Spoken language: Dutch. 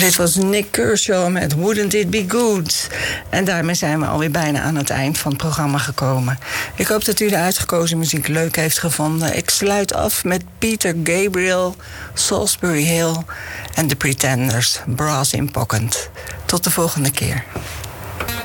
Dit was Nick Kershaw met Wouldn't It Be Good. En daarmee zijn we alweer bijna aan het eind van het programma gekomen. Ik hoop dat u de uitgekozen muziek leuk heeft gevonden. Ik sluit af met Peter Gabriel, Salisbury Hill en The Pretenders, Brass in Pocket. Tot de volgende keer.